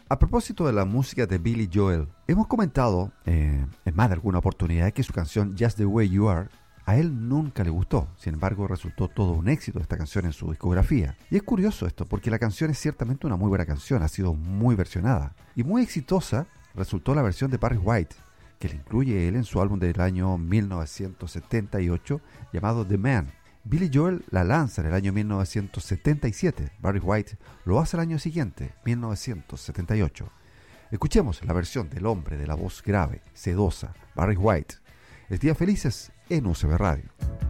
A propósito de la música de Billy Joel, hemos comentado en más de alguna oportunidad que su canción Just the Way You Are a él nunca le gustó. Sin embargo, resultó todo un éxito esta canción en su discografía. Y es curioso esto, porque la canción es ciertamente una muy buena canción, ha sido muy versionada. Y muy exitosa resultó la versión de Barry White, que le incluye él en su álbum del año 1978 llamado The Man. Billy Joel la lanza en el año 1977. Barry White lo hace el año siguiente, 1978. Escuchemos la versión del hombre de la voz grave, sedosa, Barry White. Es Días Felices en UCB Radio.